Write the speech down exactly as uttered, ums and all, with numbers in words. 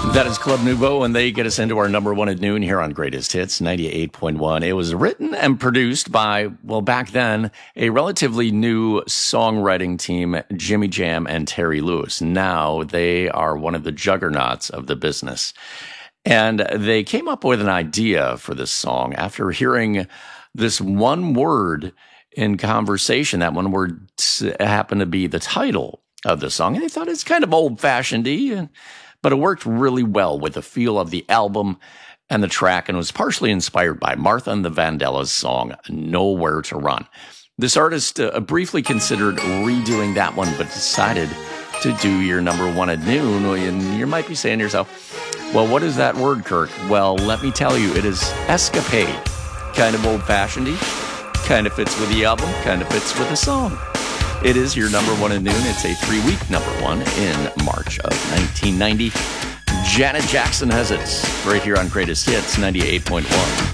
That is Club Nouveau, and they get us into our number one at noon here on Greatest Hits ninety-eight point one. It was written and produced by, well, back then, a relatively new songwriting team, Jimmy Jam and Terry Lewis. Now they are one of the juggernauts of the business. And they came up with an idea for this song after hearing this one word in conversation. That one word happened to be the title of the song. And they thought it's kind of old-fashioned-y, but it worked really well with the feel of the album and the track, and was partially inspired by Martha and the Vandellas' song, Nowhere to Run. This artist uh, briefly considered redoing that one, but decided to do your number one at noon. And you might be saying to yourself, well, what is that word, Kirk? Well, let me tell you, it is escapade. Kind of old-fashioned-y, kind of fits with the album, kind of fits with the song. It is your number one at noon. It's a three-week number one in March of nineteen ninety. Janet Jackson has it right here on Greatest Hits ninety-eight point one.